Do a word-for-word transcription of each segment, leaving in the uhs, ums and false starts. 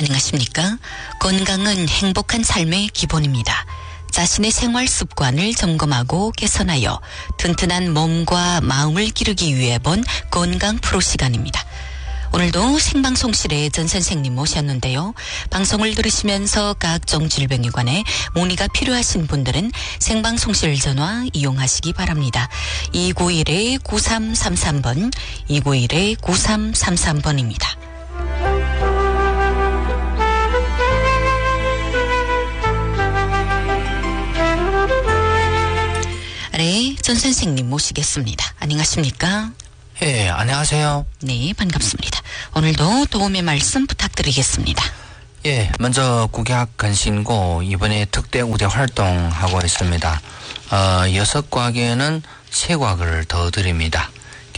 안녕하십니까? 건강은 행복한 삶의 기본입니다. 자신의 생활 습관을 점검하고 개선하여 튼튼한 몸과 마음을 기르기 위해 본 건강 프로 시간입니다. 오늘도 생방송실에 전 선생님 모셨는데요. 방송을 들으시면서 각종 질병에 관해 문의가 필요하신 분들은 생방송실 전화 이용하시기 바랍니다. 이구일 구삼삼삼 번, 이구일 구삼삼삼 번입니다. 네, 전 선생님 모시겠습니다. 안녕하십니까? 예, 안녕하세요. 네, 반갑습니다. 오늘도 도움의 말씀 부탁드리겠습니다. 예, 먼저 국약 건신고 이번에 특대 우대 활동하고 있습니다. 어, 여섯 과에는 세 과를 더 드립니다.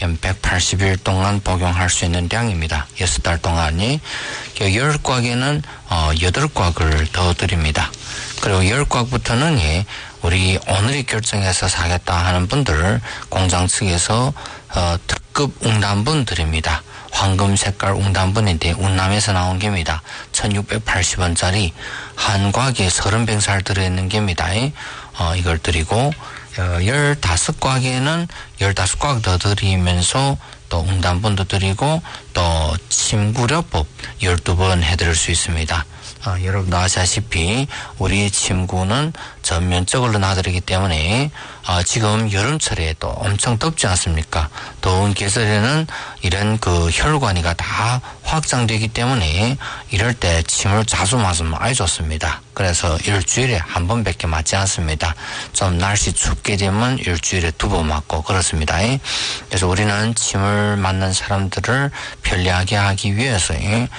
백팔십 일 동안 복용할 수 있는 양입니다. 여섯 달 동안이. 열 과에는 어, 여덟 과를 더 드립니다. 그리고 열 과부터는 예, 우리 오늘이 결정해서 사겠다 하는 분들 공장 측에서 어, 특급 웅단분 드립니다. 황금 색깔 웅단분인데 운남에서 나온 겁니다. 천육백팔십 원짜리 한 과기에 서른 병살 들어있는 겁니다. 어, 이걸 드리고 어, 열다섯 과기에는 열다섯 과 더 드리면서 또 웅단분도 드리고 또 침구려법 열두 번 해드릴 수 있습니다. 어, 여러분 아시다시피 우리 침구는 전면적으로 놔드리기 때문에 어, 지금 여름철에 또 엄청 덥지 않습니까? 더운 계절에는 이런 그 혈관이가 다 확장되기 때문에 이럴 때 침을 자주 맞으면 아주 좋습니다. 그래서 일주일에 한 번밖에 맞지 않습니다. 좀 날씨 춥게 되면 일주일에 두 번 맞고 그렇습니다. 그래서 우리는 침을 맞는 사람들을 편리하게 하기 위해서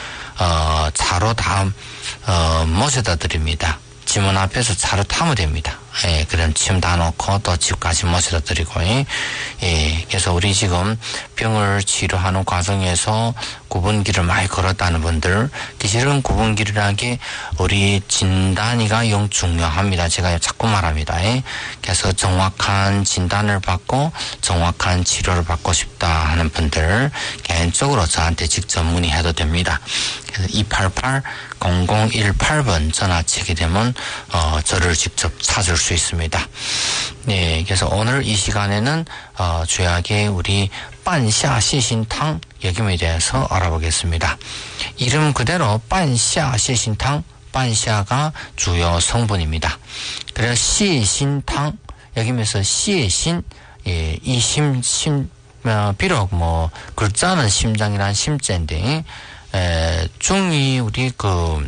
어, 차로 다 어, 모셔다 드립니다. 집문 앞에서 차로 타면 됩니다. 예, 그럼 침 다 놓고 또 집까지 모셔다 드리고, 예, 그래서 우리 지금 병을 치료하는 과정에서 구분기를 많이 걸었다는 분들, 실은 구분기라는 게 우리 진단이가 영 중요합니다. 제가 자꾸 말합니다. 예. 그래서 정확한 진단을 받고 정확한 치료를 받고 싶다 하는 분들, 개인적으로 저한테 직접 문의해도 됩니다. 그래서 이팔팔 공공일팔 번 전화치게 되면, 어, 저를 직접 찾을 수 있습니다. 네, 그래서 오늘 이 시간에는 어, 주요하게 우리 반샤 시신탕 역임에 대해서 알아보겠습니다. 이름 그대로 반샤 시신탕, 반샤가 주요 성분입니다. 그래서 시신탕 역임에서 시신, 예, 이 심, 심, 어, 비록 뭐 글자는 심장이란 심자인데 에, 중이 우리 그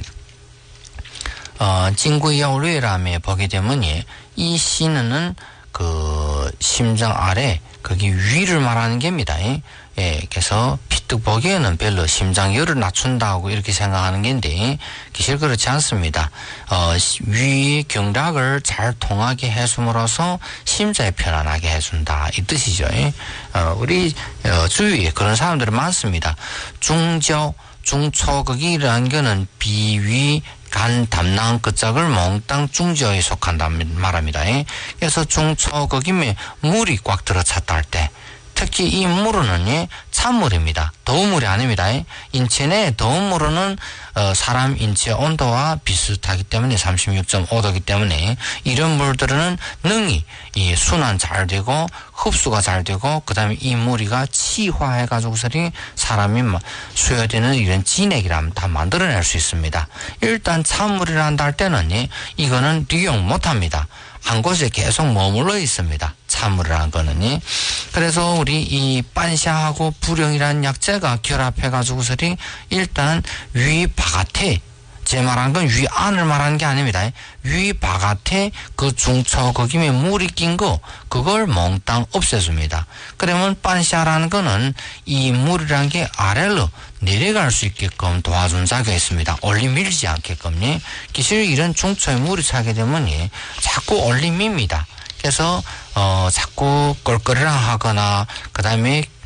어, 진구야오류라며 보게 되면, 예, 이 씨는 그, 심장 아래, 거기 위를 말하는 겁니다. 예, 예 그래서 피뚝 보기에는 별로 심장열을 낮춘다고 이렇게 생각하는 건데, 사실 그렇지 않습니다. 어, 위 경락을 잘 통하게 해줌으로써 심장에 편안하게 해준다. 이 뜻이죠. 예? 어, 우리, 어, 주위에 그런 사람들이 많습니다. 중저, 중초극이라는 거는 비위, 간, 담낭, 끝짝을 몽땅 중저에 속한다는 말합니다. 그래서 중초극임에 물이 꽉 들어찼다 할 때, 특히 이 물은 찬물입니다. 더운 물이 아닙니다. 인체 내 더운 물은 어, 사람 인체 온도와 비슷하기 때문에 삼십육 점 오 도이기 때문에 이런 물들은 능히 이 순환 잘 되고 흡수가 잘 되고 그 다음에 이 물이가 치화해가지고서리 사람이 수혈되는 이런 진액이라면 다 만들어낼 수 있습니다. 일단 찬물이라 한다 할 때는 이거는利用 못합니다. 한 곳에 계속 머물러 있습니다. 찬물이라는 거는. 그래서 우리 이 반샤하고 불용이라는 약재가 결합해가지고서리 일단 위 바깥에, 제 말한 건 위 안을 말하는 게 아닙니다. 위 바깥에 그 중초극임에 물이 낀 거, 그걸 몽땅 없애줍니다. 그러면 반샤라는 거는 이 물이라는 게 아래로 내려갈 수 있게끔 도와준 작용이 있습니다. 올리 밀지 않게끔요. 사실 이런 중초에 물이 차게 되면 예, 자꾸 올리 밉니다. 그래서 어 자꾸 껄끄러라 하거나 그 다음에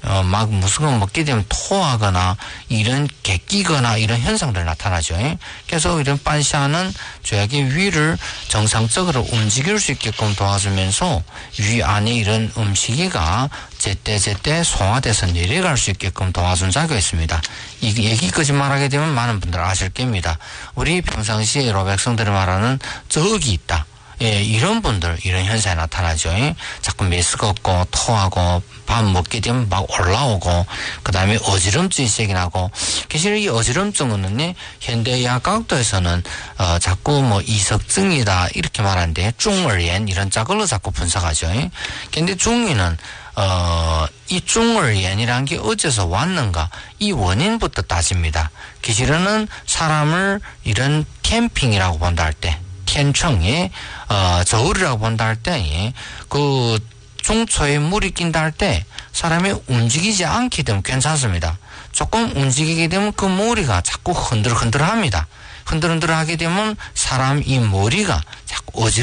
어, 막 무슨 거 먹게 되면 토하거나 이런 객기거나 이런 현상들 나타나죠. 그래서 이런 반샤는 저에게 위를 정상적으로 움직일 수 있게끔 도와주면서 위 안에 이런 음식이가 제때제때 소화돼서 내려갈 수 있게끔 도와준 작용이 있습니다. 이 얘기까지 말하게 되면 많은 분들 아실 겁니다. 우리 평상시에 여러 백성들이 말하는 적이 있다. 예, 이런 분들, 이런 현상이 나타나죠. 예? 자꾸 메스껍고, 토하고, 밥 먹게 되면 막 올라오고, 그 다음에 어지럼증이 생겨나고, 사실 이 어지럼증은, 현대의학 과학도에서는, 어, 자꾸 뭐 이석증이다, 이렇게 말하는데, 중耳炎, 이런 짝으로 자꾸 분석하죠. 예? 근데 중의는, 어, 이 중耳炎이라는 게 어째서 왔는가, 이 원인부터 따집니다. 사실은 사람을 이런 캠핑이라고 본다 할 때, 텐청에 어, 저울이라고 본다 할 때, 그 중초에 물이 낀다 할 때 사람이 움직이지 않게 되면 괜찮습니다. 조금 움직이게 되면 그 머리가 자꾸 흔들흔들합니다. 흔들흔들하게 되면 사람 이 머리가 자꾸 어지